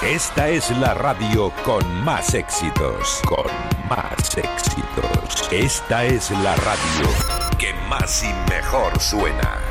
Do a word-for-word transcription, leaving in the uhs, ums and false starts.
Esta es la radio con más éxitos, con más éxitos. Esta es la radio que más y mejor suena.